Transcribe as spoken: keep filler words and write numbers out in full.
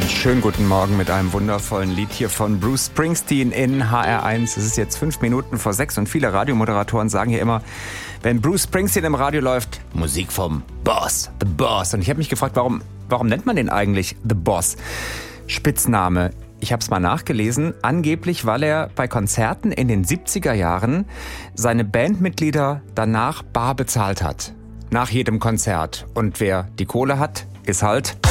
Schönen guten Morgen mit einem wundervollen Lied hier von Bruce Springsteen in H R eins. Es ist jetzt fünf Minuten vor sechs und viele Radiomoderatoren sagen hier immer, wenn Bruce Springsteen im Radio läuft, Musik vom Boss, The Boss. Und ich habe mich gefragt, warum, warum nennt man den eigentlich The Boss? Spitzname. Ich habe es mal nachgelesen, angeblich, weil er bei Konzerten in den siebziger Jahren seine Bandmitglieder danach bar bezahlt hat. Nach jedem Konzert. Und wer die Kohle hat, ist halt